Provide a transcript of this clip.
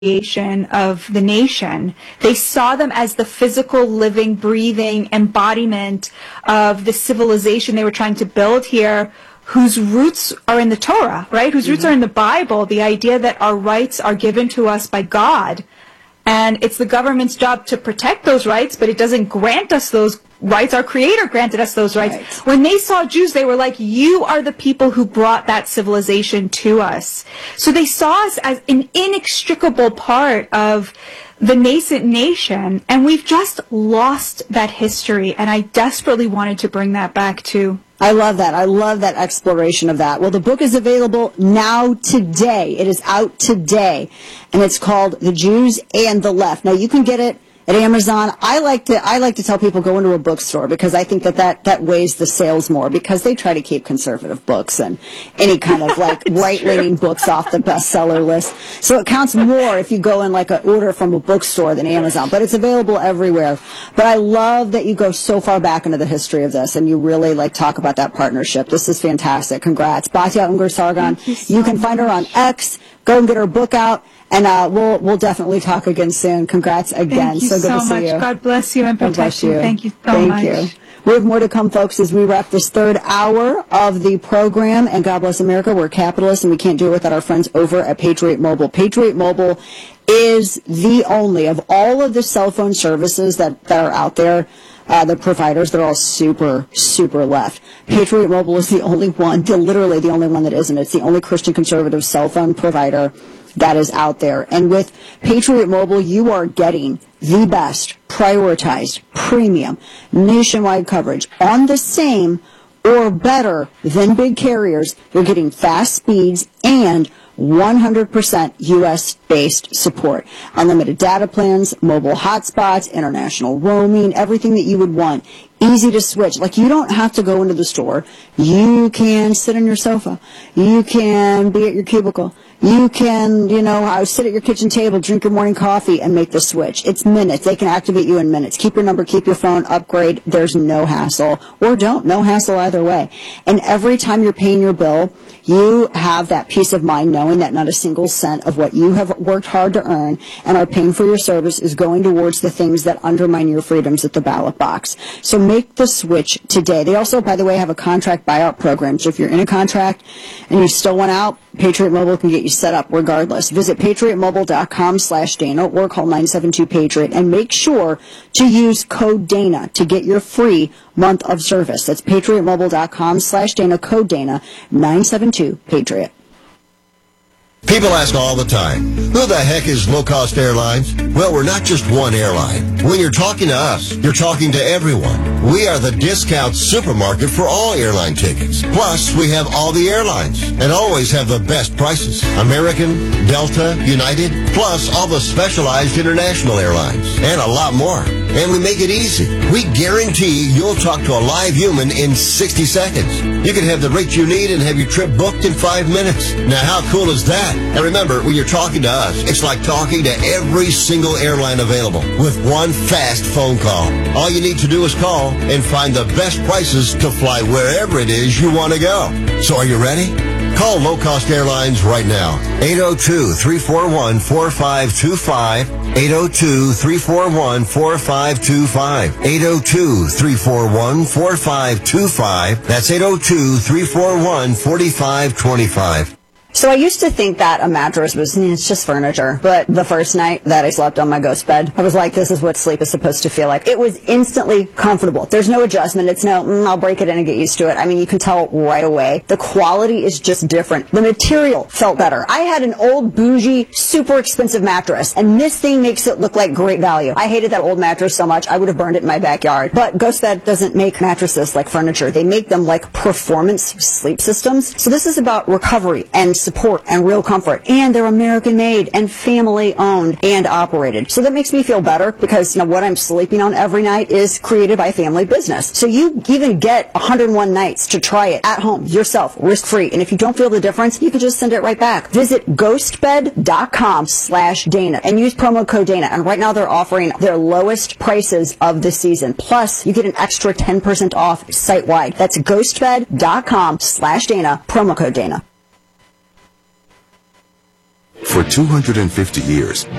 creation of the nation. They saw them as the physical, living, breathing embodiment of the civilization they were trying to build here, whose roots are in the Torah, right? Whose roots are in the Bible, the idea that our rights are given to us by God. And it's the government's job to protect those rights, but it doesn't grant us those rights. Our Creator granted us those rights. Right. When they saw Jews, they were like, you are the people who brought that civilization to us. So they saw us as an inextricable part of the nascent nation, and we've just lost that history, and I desperately wanted to bring that back too. I love that. I love that exploration of that. Well, the book is available now today. It is out today, and it's called The Jews and the Left. Now, you can get it at Amazon. I like to tell people go into a bookstore, because I think that weighs the sales more, because they try to keep conservative books and any kind of like right-leaning books off the bestseller list. So it counts more if you go in like an order from a bookstore than Amazon, but it's available everywhere. But I love that you go so far back into the history of this, and you really like talk about that partnership. This is fantastic. Congrats. Batya Ungar-Sargon. You can find her on X. Go and get her book out. And we'll definitely talk again soon. Congrats again. Thank you so good to see much. you. God bless you and protect you. Thank you so much. Thank you. We have more to come, folks, as we wrap this third hour of the program. And God bless America. We're capitalists, and we can't do it without our friends over at Patriot Mobile. Patriot Mobile is the only of all of the cell phone services that are out there. The providers, they're all super, super left. Patriot Mobile is the only one, literally the only one that isn't. It's the only Christian conservative cell phone provider that is out there. And with Patriot Mobile, you are getting the best, prioritized, premium, nationwide coverage on the same or better than big carriers. You're getting fast speeds and 100% U.S.-based support. Unlimited data plans, mobile hotspots, international roaming, everything that you would want. Easy to switch. Like, you don't have to go into the store. You can sit on your sofa. You can be at your cubicle. You can, sit at your kitchen table, drink your morning coffee, and make the switch. It's minutes. They can activate you in minutes. Keep your number, keep your phone, upgrade. There's no hassle. Or don't. No hassle either way. And every time you're paying your bill, you have that peace of mind knowing that not a single cent of what you have worked hard to earn and are paying for your service is going towards the things that undermine your freedoms at the ballot box. So make the switch today. They also, by the way, have a contract buyout program. So if you're in a contract and you still want out, Patriot Mobile can get you set up regardless. Visit patriotmobile.com/Dana or call 972-PATRIOT and make sure to use code Dana to get your free month of service. That's patriotmobile.com/Dana, code Dana, 972-PATRIOT. People ask all the time, who the heck is Low Cost Airlines? Well, we're not just one airline. When you're talking to us, you're talking to everyone. We are the discount supermarket for all airline tickets. Plus, we have all the airlines and always have the best prices. American, Delta, United, plus all the specialized international airlines and a lot more. And we make it easy. We guarantee you'll talk to a live human in 60 seconds. You can have the rate you need and have your trip booked in 5 minutes. Now, how cool is that? And remember, when you're talking to us, it's like talking to every single airline available with one fast phone call. All you need to do is call and find the best prices to fly wherever it is you want to go. So are you ready? Call Low Cost Airlines right now. 802-341-4525. 802-341-4525. 802-341-4525. That's 802-341-4525. So I used to think that a mattress was, it's just furniture. But the first night that I slept on my ghost bed, I was like, this is what sleep is supposed to feel like. It was instantly comfortable. There's no adjustment. It's no, I'll break it in and get used to it. I mean, you can tell right away. The quality is just different. The material felt better. I had an old, bougie, super expensive mattress, and this thing makes it look like great value. I hated that old mattress so much, I would have burned it in my backyard. But GhostBed doesn't make mattresses like furniture. They make them like performance sleep systems. So this is about recovery and support and real comfort, and they're American made and family owned and operated. So that makes me feel better because what I'm sleeping on every night is created by family business. So you even get 101 nights to try it at home yourself, risk free. And if you don't feel the difference, you can just send it right back. Visit ghostbed.com/Dana and use promo code Dana. And right now they're offering their lowest prices of the season. Plus you get an extra 10% off site wide. That's ghostbed.com/Dana, promo code Dana. For 250 years,